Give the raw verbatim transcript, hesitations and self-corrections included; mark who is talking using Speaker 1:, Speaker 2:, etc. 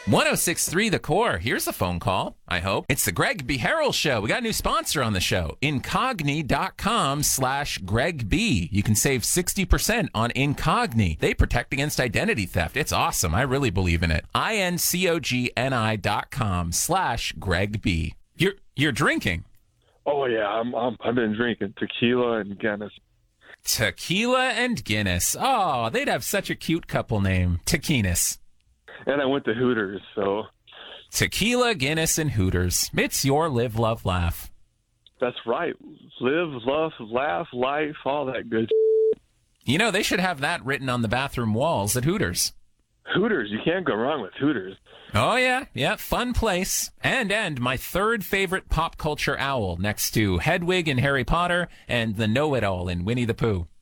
Speaker 1: six point three The Core. Here's a phone call, I hope. It's the Greg B. Harrell Show. We got a new sponsor on the show. Incogni.com slash Greg B. You can save sixty percent on Incogni. They protect against identity theft. It's awesome. I really believe in it. I-N-C-O-G-N-I dot com slash Greg B. You're, you're drinking.
Speaker 2: Oh, yeah. I'm, I'm, I've been drinking tequila and Guinness.
Speaker 1: Tequila and Guinness. Oh, they'd have such a cute couple name. Tequinas.
Speaker 2: And I went to Hooters, so.
Speaker 1: Tequila, Guinness, and Hooters. It's your live, love, laugh.
Speaker 2: That's right. Live, love, laugh, life, all that good.
Speaker 1: You know, they should have that written on the bathroom walls at Hooters.
Speaker 2: Hooters. You can't go wrong with Hooters.
Speaker 1: Oh, yeah. Yeah. Fun place. And, and my third favorite pop culture owl next to Hedwig in Harry Potter and the know-it-all in Winnie the Pooh.